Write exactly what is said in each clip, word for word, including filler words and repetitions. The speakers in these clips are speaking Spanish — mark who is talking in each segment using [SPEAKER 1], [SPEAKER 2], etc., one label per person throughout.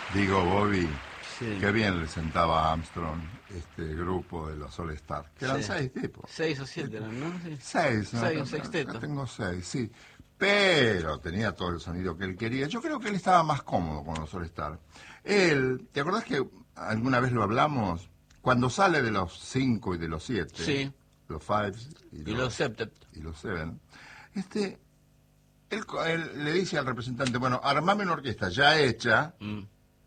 [SPEAKER 1] Digo, Bobby,
[SPEAKER 2] Sí.
[SPEAKER 1] qué bien le sentaba a Armstrong este grupo de los All Stars, que eran
[SPEAKER 2] Sí.
[SPEAKER 1] seis tipos.
[SPEAKER 2] Seis o siete eran, ¿no? Sí.
[SPEAKER 1] Seis, ¿no?
[SPEAKER 2] Seis, un
[SPEAKER 1] Acá-
[SPEAKER 2] sexteto.
[SPEAKER 1] acá tengo seis, sí. Pero tenía todo el sonido que él quería. Yo creo que él estaba más cómodo con los All Stars. Él, ¿te acordás que alguna vez lo hablamos? Cuando sale de los cinco y de los siete,
[SPEAKER 2] Sí.
[SPEAKER 1] los fives y,
[SPEAKER 2] Y los septet.
[SPEAKER 1] y los seven, este, él, co- él le dice al representante, bueno, armame una orquesta ya hecha,
[SPEAKER 2] Mm.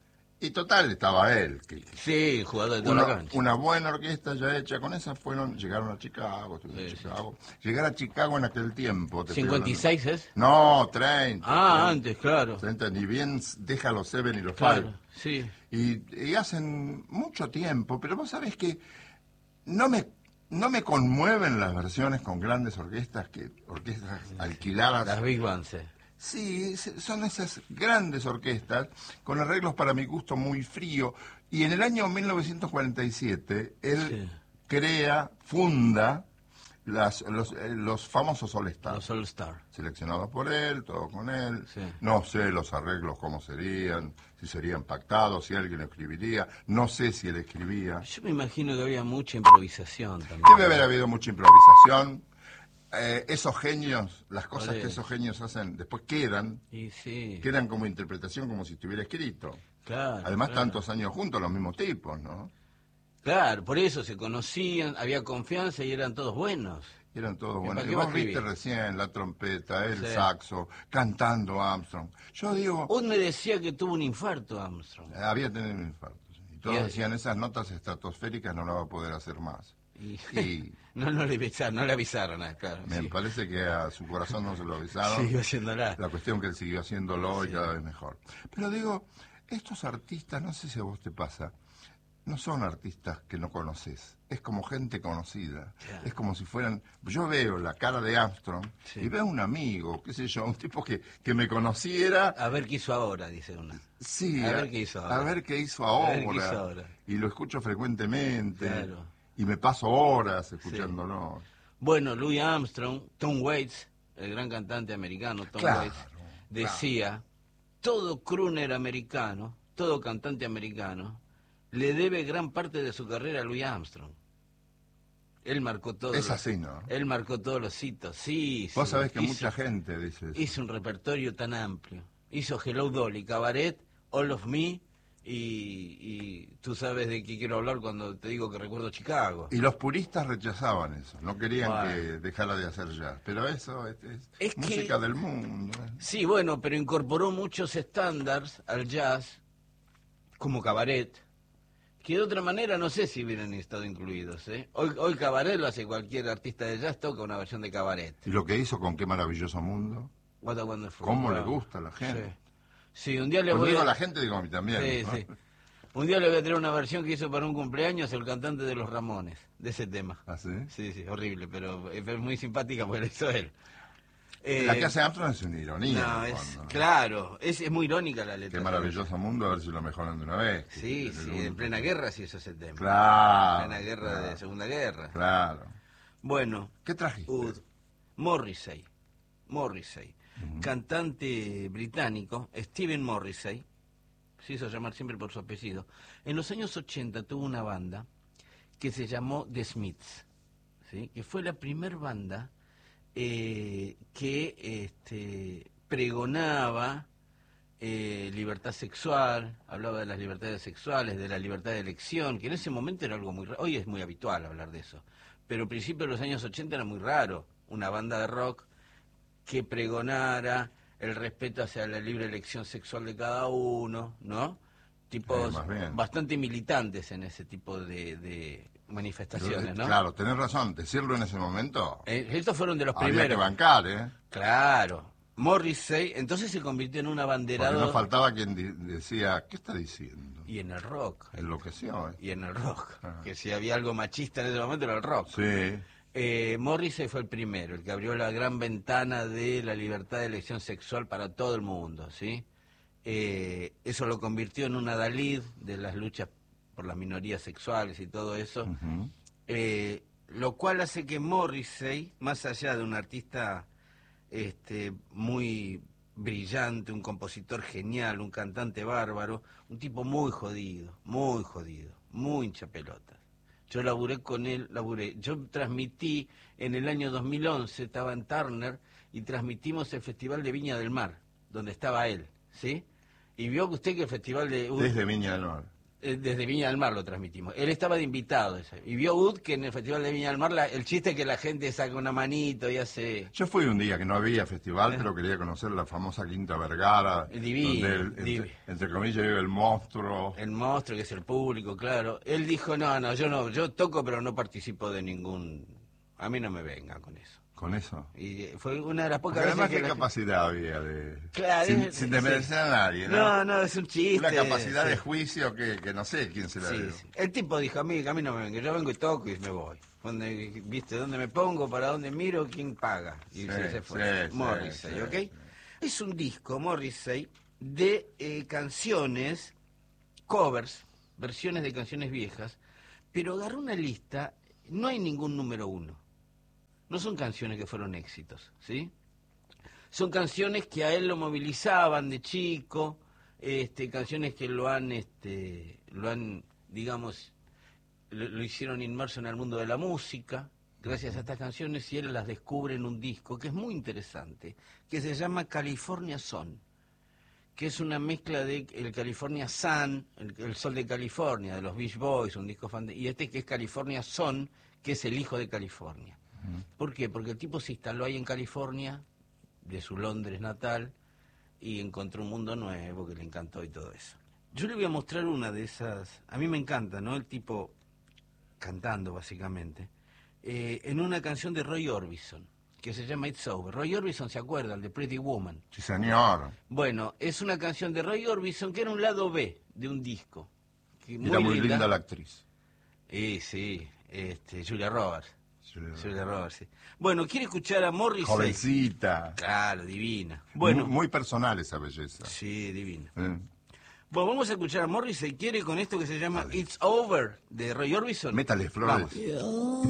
[SPEAKER 1] y total estaba él, que,
[SPEAKER 2] Sí, jugador de toda
[SPEAKER 1] una,
[SPEAKER 2] la cancha.
[SPEAKER 1] una buena orquesta ya hecha, con esa fueron, llegaron a Chicago, estuvieron
[SPEAKER 2] Sí,
[SPEAKER 1] en
[SPEAKER 2] sí.
[SPEAKER 1] Chicago. Llegar a Chicago en aquel tiempo... te estoy
[SPEAKER 2] ¿cincuenta y
[SPEAKER 1] hablando-
[SPEAKER 2] seis es?
[SPEAKER 1] No, treinta.
[SPEAKER 2] Ah,
[SPEAKER 1] treinta,
[SPEAKER 2] antes, claro.
[SPEAKER 1] treinta, ni bien deja los Seven y los
[SPEAKER 2] Claro,
[SPEAKER 1] Five.
[SPEAKER 2] sí.
[SPEAKER 1] Y, y hacen mucho tiempo, pero vos sabés que no me, no me conmueven las versiones con grandes orquestas, que orquestas alquiladas.
[SPEAKER 2] Las Big Bands. eh.
[SPEAKER 1] Sí, se- son esas grandes orquestas con arreglos para mi gusto muy frío. Y en el año mil novecientos cuarenta y siete él
[SPEAKER 2] Sí.
[SPEAKER 1] crea, funda las, los, eh, los famosos All Stars,
[SPEAKER 2] Los All Star.
[SPEAKER 1] seleccionados por él, todo con él.
[SPEAKER 2] Sí.
[SPEAKER 1] No sé los arreglos cómo serían, si serían pactados, si alguien escribiría. No sé si él escribía.
[SPEAKER 2] Yo me imagino que había mucha improvisación también.
[SPEAKER 1] Debe haber habido mucha improvisación. Eh, esos genios, las cosas
[SPEAKER 2] Por
[SPEAKER 1] que
[SPEAKER 2] eso.
[SPEAKER 1] esos genios hacen, después quedan.
[SPEAKER 2] Y sí,
[SPEAKER 1] Quedan como interpretación, como si estuviera escrito.
[SPEAKER 2] claro.
[SPEAKER 1] Además,
[SPEAKER 2] claro.
[SPEAKER 1] tantos años juntos, los mismos tipos, ¿no?
[SPEAKER 2] Claro, por eso se conocían, había confianza y eran todos buenos.
[SPEAKER 1] Y eran todos
[SPEAKER 2] ¿Y
[SPEAKER 1] buenos.
[SPEAKER 2] para
[SPEAKER 1] Y
[SPEAKER 2] qué va a
[SPEAKER 1] vos viste
[SPEAKER 2] escribir?
[SPEAKER 1] recién la trompeta, el
[SPEAKER 2] Sí.
[SPEAKER 1] saxo, cantando Armstrong. Yo digo,
[SPEAKER 2] Vos me decía que tuvo un infarto, Armstrong.
[SPEAKER 1] había tenido un infarto. Sí. Y todos
[SPEAKER 2] Y-
[SPEAKER 1] decían, esas notas estratosféricas no la va a poder hacer más.
[SPEAKER 2] Y,
[SPEAKER 1] Y
[SPEAKER 2] no, no le avisaron, no le avisaron, ah, claro.
[SPEAKER 1] me
[SPEAKER 2] sí.
[SPEAKER 1] parece que a su corazón no se lo avisaron.
[SPEAKER 2] Siguió haciéndola.
[SPEAKER 1] La cuestión que él siguió haciéndolo y
[SPEAKER 2] Sí.
[SPEAKER 1] cada vez mejor. Pero digo, estos artistas, no sé si a vos te pasa, no son artistas que no conoces, es como gente conocida,
[SPEAKER 2] Claro.
[SPEAKER 1] es como si fueran, yo veo la cara de Armstrong
[SPEAKER 2] Sí.
[SPEAKER 1] y veo un amigo, qué sé yo, un tipo que, que me conociera,
[SPEAKER 2] A ver qué hizo ahora, dice una.
[SPEAKER 1] sí,
[SPEAKER 2] a ver qué hizo ahora.
[SPEAKER 1] a ver qué hizo
[SPEAKER 2] A ver qué
[SPEAKER 1] ahora,
[SPEAKER 2] hizo ahora.
[SPEAKER 1] y lo escucho frecuentemente,
[SPEAKER 2] Claro.
[SPEAKER 1] y me paso horas escuchándolo.
[SPEAKER 2] Bueno, Louis Armstrong, Tom Waits, el gran cantante americano, Tom
[SPEAKER 1] Claro,
[SPEAKER 2] Waits, decía, todo crooner americano, todo cantante americano, le debe gran parte de su carrera a Louis Armstrong. Él marcó todo.
[SPEAKER 1] Es así, ¿no?
[SPEAKER 2] Él marcó todos los hitos, sí.
[SPEAKER 1] Vos
[SPEAKER 2] sí.
[SPEAKER 1] sabés que
[SPEAKER 2] hizo,
[SPEAKER 1] mucha gente dice eso.
[SPEAKER 2] hizo un repertorio tan amplio. Hizo Hello Dolly, Cabaret, All of Me, y, y tú sabes de qué quiero hablar cuando te digo que recuerdo Chicago.
[SPEAKER 1] Y los puristas rechazaban eso, no querían
[SPEAKER 2] Bueno.
[SPEAKER 1] que dejara de hacer jazz. Pero eso es, es
[SPEAKER 2] Es que-
[SPEAKER 1] música del mundo. ¿eh?
[SPEAKER 2] Sí, bueno, pero incorporó muchos estándares al jazz, como Cabaret, que de otra manera no sé si hubieran estado incluidos. ¿eh? Hoy, hoy Cabaret lo hace cualquier artista de jazz, toca una versión de Cabaret.
[SPEAKER 1] Y lo que hizo con Qué maravilloso mundo.
[SPEAKER 2] What a Wonderful
[SPEAKER 1] ¿Cómo le
[SPEAKER 2] World.
[SPEAKER 1] gusta a la gente?
[SPEAKER 2] Sí, sí, un día le
[SPEAKER 1] Cuando
[SPEAKER 2] voy
[SPEAKER 1] digo
[SPEAKER 2] a...
[SPEAKER 1] a la gente, digo a mí también.
[SPEAKER 2] Sí,
[SPEAKER 1] ¿no?
[SPEAKER 2] sí. Un día le voy a traer una versión que hizo para un cumpleaños el cantante de Los Ramones, de ese tema.
[SPEAKER 1] ¿Ah, sí?
[SPEAKER 2] Sí, sí, horrible, pero es muy simpática porque lo hizo él. Eh,
[SPEAKER 1] La que hace Armstrong es una ironía.
[SPEAKER 2] no,
[SPEAKER 1] en el
[SPEAKER 2] es,
[SPEAKER 1] fondo, ¿no?
[SPEAKER 2] claro, es, es muy irónica la letra.
[SPEAKER 1] Qué maravilloso mundo, a ver si lo mejoran de una vez.
[SPEAKER 2] Sí,
[SPEAKER 1] Es el
[SPEAKER 2] sí,
[SPEAKER 1] único.
[SPEAKER 2] en plena guerra sí hizo ese tema.
[SPEAKER 1] Claro.
[SPEAKER 2] En plena guerra
[SPEAKER 1] claro,
[SPEAKER 2] de Segunda Guerra.
[SPEAKER 1] Claro.
[SPEAKER 2] Bueno,
[SPEAKER 1] ¿Qué trajiste?
[SPEAKER 2] Ud, Morrissey, Morrissey, cantante británico, Stephen Morrissey, se hizo llamar siempre por su apellido. En los años ochenta tuvo una banda que se llamó The Smiths, ¿sí? Que fue la primer banda eh, que este, pregonaba eh, libertad sexual, hablaba de las libertades sexuales, de la libertad de elección, que en ese momento era algo muy raro. Hoy es muy habitual hablar de eso, pero a principios de los años ochenta era muy raro una banda de rock que pregonara el respeto hacia la libre elección sexual de cada uno, ¿no? Tipos
[SPEAKER 1] Sí, más bien.
[SPEAKER 2] bastante militantes en ese tipo de, de manifestaciones, ¿no?
[SPEAKER 1] Claro, tenés razón, decirlo en ese momento.
[SPEAKER 2] Eh, estos fueron de los
[SPEAKER 1] Había que
[SPEAKER 2] primeros.
[SPEAKER 1] bancar, ¿eh?
[SPEAKER 2] Claro. Morrissey, entonces se convirtió en un
[SPEAKER 1] Porque
[SPEAKER 2] abanderado.
[SPEAKER 1] no faltaba quien di- decía, ¿qué está diciendo?
[SPEAKER 2] Y en el rock.
[SPEAKER 1] Enloqueció, ¿eh?
[SPEAKER 2] Y en el rock.
[SPEAKER 1] Ah.
[SPEAKER 2] Que si había algo machista en ese momento era el rock.
[SPEAKER 1] Sí.
[SPEAKER 2] Eh, Morrissey fue el primero, el que abrió la gran ventana de la libertad de elección sexual para todo el mundo, ¿sí? Eh, eso lo convirtió en un adalid de las luchas por las minorías sexuales y todo eso,
[SPEAKER 1] Ujú.
[SPEAKER 2] eh, lo cual hace que Morrissey, más allá de un artista este, muy brillante, un compositor genial, un cantante bárbaro, un tipo muy jodido, muy jodido, muy hinchapelotas. Yo laburé con él, laburé. Yo transmití en el año dos mil once, estaba en Turner, y transmitimos el Festival de Viña del Mar, donde estaba él, ¿sí? Y vio usted que el Festival de...
[SPEAKER 1] Desde Viña del Mar.
[SPEAKER 2] Desde Viña del Mar lo transmitimos. Él estaba de invitado. Ese. Y vio Ud que en el Festival de Viña del Mar la, el chiste es que la gente saca una manito y hace...
[SPEAKER 1] Yo fui un día que no había festival, ¿Eh? pero quería conocer la famosa Quinta Vergara.
[SPEAKER 2] Divino,
[SPEAKER 1] donde el,
[SPEAKER 2] divino.
[SPEAKER 1] Entre, entre comillas vive el monstruo.
[SPEAKER 2] El monstruo que es el público, claro. Él dijo, no, no, yo no, yo toco pero no participo de ningún... A mí no me venga con eso.
[SPEAKER 1] ¿Con eso?
[SPEAKER 2] Y fue una de las pocas
[SPEAKER 1] Porque
[SPEAKER 2] veces
[SPEAKER 1] además,
[SPEAKER 2] que...
[SPEAKER 1] ¿qué
[SPEAKER 2] la...
[SPEAKER 1] capacidad había de...?
[SPEAKER 2] Claro,
[SPEAKER 1] sin,
[SPEAKER 2] es,
[SPEAKER 1] sin desmerecer sí. a nadie, ¿no?
[SPEAKER 2] No, no, es un chiste.
[SPEAKER 1] Una capacidad
[SPEAKER 2] sí.
[SPEAKER 1] de juicio que, que no sé quién se la
[SPEAKER 2] sí,
[SPEAKER 1] dio.
[SPEAKER 2] Sí. El tipo dijo, a mí, a mí no me venga, yo vengo y toco y me voy. Donde, ¿viste? ¿Dónde me pongo? ¿Para dónde miro? ¿Quién paga? Y
[SPEAKER 1] sí,
[SPEAKER 2] se, se fue.
[SPEAKER 1] Sí,
[SPEAKER 2] Morrissey,
[SPEAKER 1] sí,
[SPEAKER 2] ¿ok?
[SPEAKER 1] Sí.
[SPEAKER 2] Es un disco, Morrissey, de eh, canciones, covers, versiones de canciones viejas, pero agarró una lista, no hay ningún número uno. No son canciones que fueron éxitos, ¿sí? Son canciones que a él lo movilizaban de chico, este, canciones que lo han, este, lo han, digamos, lo, lo hicieron inmerso en el mundo de la música, gracias a estas canciones, y él las descubre en un disco que es muy interesante, que se llama California Sun, que es una mezcla de el California Sun, el, el Sol de California, de los Beach Boys, un disco fan de, y este que es California Sun, que es el hijo de California. ¿Por qué? Porque el tipo se instaló ahí en California, de su Londres natal, y encontró un mundo nuevo que le encantó y todo eso. Yo le voy a mostrar una de esas, a mí me encanta, ¿no? El tipo cantando, básicamente, eh, en una canción de Roy Orbison, que se llama It's Over. Roy Orbison, ¿se acuerda? El de Pretty Woman.
[SPEAKER 1] Sí, señor.
[SPEAKER 2] Bueno, es una canción de Roy Orbison que era un lado B de un disco. Que
[SPEAKER 1] muy era muy linda. linda la actriz.
[SPEAKER 2] Eh, sí, este, Julia Roberts.
[SPEAKER 1] Julia,
[SPEAKER 2] Julia Roberts, sí. Bueno, ¿quiere escuchar a Morrissey?
[SPEAKER 1] Jovencita.
[SPEAKER 2] Claro, divina. Bueno,
[SPEAKER 1] muy, muy personal esa belleza.
[SPEAKER 2] Sí, divina.
[SPEAKER 1] Eh.
[SPEAKER 2] Bueno, vamos a escuchar a Morrissey. ¿Quiere con esto que se llama Vale. It's Over, de Roy Orbison?
[SPEAKER 1] Métale flores.
[SPEAKER 2] Vamos.